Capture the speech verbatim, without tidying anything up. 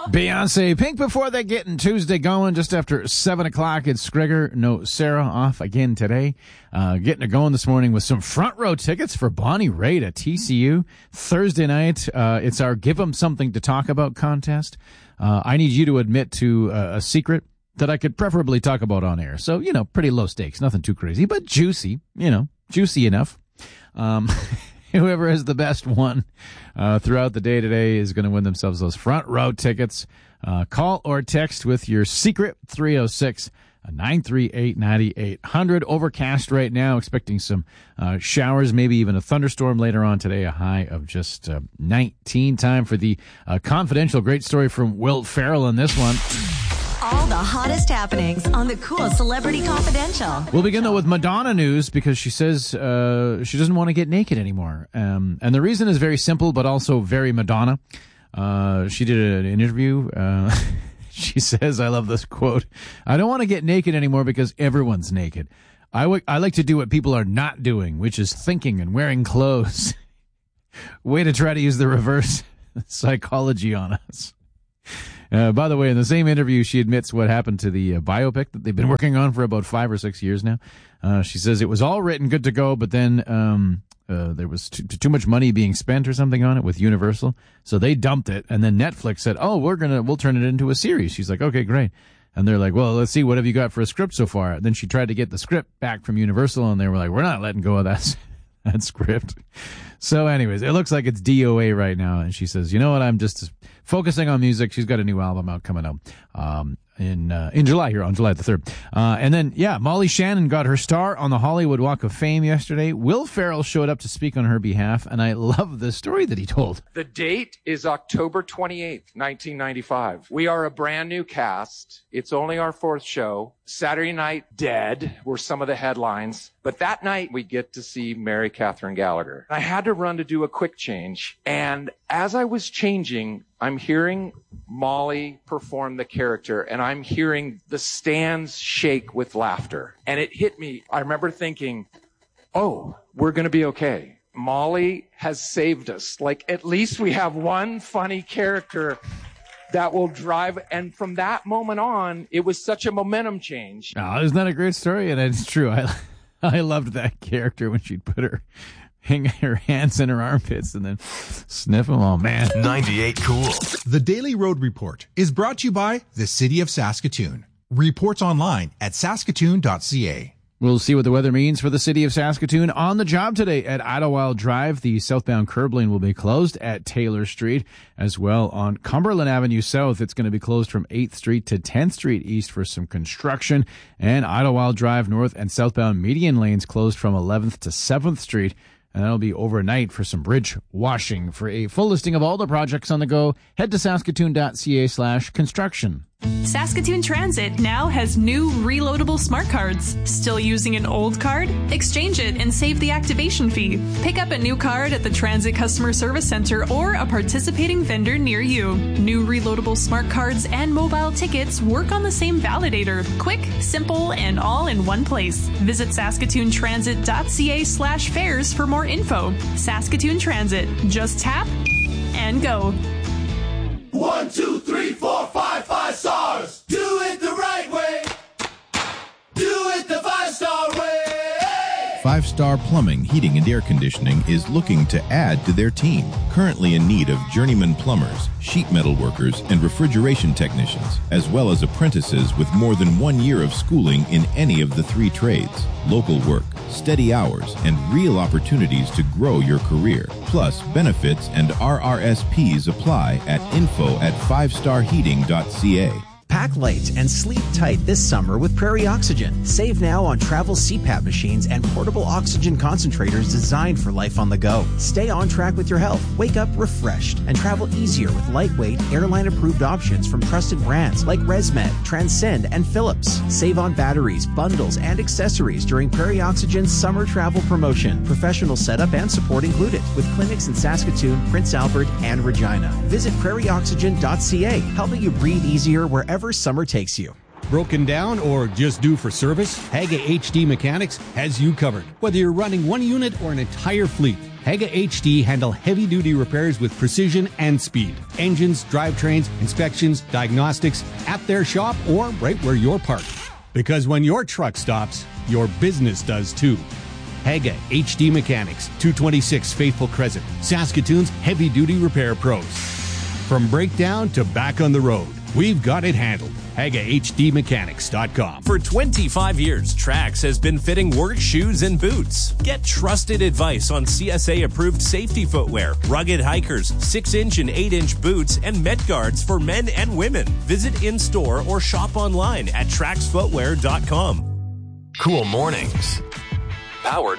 Beyonce, Pink before they getting Tuesday going just after seven o'clock. It's Skrigger, no Sarah, off again today. Uh, getting it going this morning with some front row tickets for Bonnie Raitt at T C U. Thursday night, uh, it's our Give 'em Something to Talk About contest. Uh, I need you to admit to uh, a secret that I could preferably talk about on air. So, you know, pretty low stakes, nothing too crazy, but juicy, you know, juicy enough. Um, whoever has the best one uh, throughout the day today is going to win themselves those front row tickets. Uh, call or text with your secret, three oh six, nine three eight, nine eight hundred. Overcast right now, expecting some uh, showers, maybe even a thunderstorm later on today, a high of just uh, nineteen. Time for the uh, confidential great story from Wilt Farrell in this one. All the hottest happenings on the Cool Celebrity Confidential. We'll begin, though, with Madonna news because she says uh, she doesn't want to get naked anymore. Um, and the reason is very simple, but also very Madonna. Uh, she did an interview. Uh, she says, I love this quote, "I don't want to get naked anymore because everyone's naked. I, w- I like to do what people are not doing, which is thinking and wearing clothes." Way to try to use the reverse psychology on us. Uh, by the way, in the same interview, she admits what happened to the uh, biopic that they've been working on for about five or six years now. Uh, she says it was all written, good to go, but then um, uh, there was too, too much money being spent or something on it with Universal, so they dumped it. And then Netflix said, "Oh, we're gonna we'll turn it into a series." She's like, "Okay, great." And they're like, "Well, let's see, what have you got for a script so far?" And then she tried to get the script back from Universal, and they were like, "We're not letting go of that that script." So, anyways, it looks like it's D O A right now, and she says, "You know what? I'm just focusing on music." She's got a new album out coming out um, in uh, in July here on July the third. Uh, and then, yeah, Molly Shannon got her star on the Hollywood Walk of Fame yesterday. Will Ferrell showed up to speak on her behalf, and I love the story that he told. The date is October twenty-eighth, nineteen ninety-five. We are a brand new cast. It's only our fourth show. Saturday Night Dead were some of the headlines. But that night, we get to see Mary Catherine Gallagher. I had to run to do a quick change. And as I was changing, I'm hearing Molly perform the character, and I'm hearing the stands shake with laughter. And it hit me. I remember thinking, oh, we're going to be okay. Molly has saved us. Like, at least we have one funny character that will drive. And from that moment on, it was such a momentum change. Oh, isn't that a great story? And it's true. I I loved that character when she'd put her hang her hands in her armpits and then sniff them. Oh, man. ninety-eight Cool. The Daily Road Report is brought to you by the City of Saskatoon. Reports online at saskatoon dot c a. We'll see what the weather means for the city of Saskatoon. On the job today at Idlewild Drive, the southbound curb lane will be closed at Taylor Street. As well on Cumberland Avenue South, it's going to be closed from eighth Street to tenth Street East for some construction. And Idlewild Drive North and southbound median lanes closed from eleventh to seventh Street. And that'll be overnight for some bridge washing. For a full listing of all the projects on the go, head to saskatoon dot c a slash construction. Saskatoon Transit now has new reloadable smart cards. Still using an old card? Exchange it and save the activation fee. Pick up a new card at the Transit Customer Service Center or a participating vendor near you. New reloadable smart cards and mobile tickets work on the same validator. Quick, simple, and all in one place. Visit saskatoon transit dot c a slash fares for more info. Saskatoon Transit. Just tap and go. One, two, three, four, five, five stars. Do it the right way. Do it the five-star way. Five Star Plumbing, Heating, and Air Conditioning is looking to add to their team. Currently in need of journeyman plumbers, sheet metal workers, and refrigeration technicians, as well as apprentices with more than one year of schooling in any of the three trades. Local work, steady hours, and real opportunities to grow your career. Plus, benefits and R R S Ps apply at info at five star heating dot c a. Pack light and sleep tight this summer with Prairie Oxygen. Save now on travel C PAP machines and portable oxygen concentrators designed for life on the go. Stay on track with your health. Wake up refreshed and travel easier with lightweight, airline-approved options from trusted brands like ResMed, Transcend, and Philips. Save on batteries, bundles, and accessories during Prairie Oxygen's summer travel promotion. Professional setup and support included, with clinics in Saskatoon, Prince Albert, and Regina. Visit prairie oxygen dot c a, helping you breathe easier wherever summer takes you. Broken down or just due for service? Haga H D Mechanics has you covered. Whether you're running one unit or an entire fleet, Haga H D handle heavy-duty repairs with precision and speed. Engines, drivetrains, inspections, diagnostics, at their shop or right where you're parked. Because when your truck stops, your business does too. Haga H D Mechanics, two twenty-six Faithful Crescent, Saskatoon's heavy-duty repair pros. From breakdown to back on the road, we've got it handled. Haga H D Mechanics dot com. For twenty-five years, Trax has been fitting work shoes and boots. Get trusted advice on C S A-approved safety footwear, rugged hikers, six-inch and eight-inch boots, and Met Guards for men and women. Visit in-store or shop online at trax footwear dot com. Cool Mornings. Powered